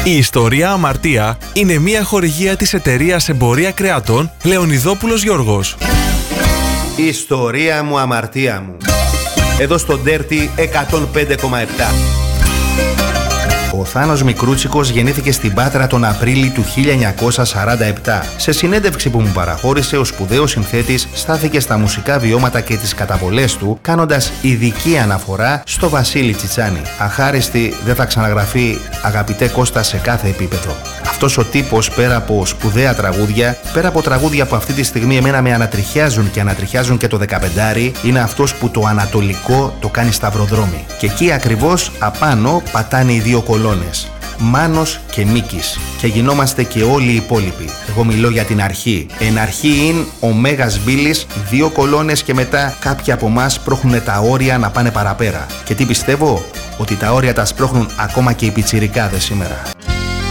Η ιστορία Αμαρτία είναι μια χορηγία της εταιρείας εμπορία κρεατών Λεωνιδόπουλος Γιώργος. Η ιστορία μου, αμαρτία μου. Εδώ στο Dirty 105,7. Ο Θάνος Μικρούτσικος γεννήθηκε στην Πάτρα τον Απρίλη του 1947. Σε συνέντευξη που μου παραχώρησε, ο σπουδαίος συνθέτης στάθηκε στα μουσικά βιώματα και τις καταβολές του, κάνοντας ειδική αναφορά στο Βασίλη Τσιτσάνη. Αχάριστη δεν θα ξαναγραφεί, αγαπητέ Κώστα, σε κάθε επίπεδο. Αυτός ο τύπος, πέρα από σπουδαία τραγούδια, πέρα από τραγούδια που αυτή τη στιγμή εμένα με ανατριχιάζουν και ανατριχιάζουν και το 15, είναι αυτός που το ανατολικό το κάνει σταυροδρόμι. Και εκεί ακριβώς απάνω πατάνε οι δύο κολόνες, Μάνος και Μίκης, και γινόμαστε και όλοι οι υπόλοιποι. Εγώ μιλώ για την αρχή. Εν αρχή είναι ο Μέγας Μπίλης, δύο κολόνες, και μετά κάποιοι από εμάς σπρώχνουν τα όρια να πάνε παραπέρα. Και τι πιστεύω? Ότι τα όρια τα σπρώχνουν ακόμα και οι πιτσιρικάδες σήμερα.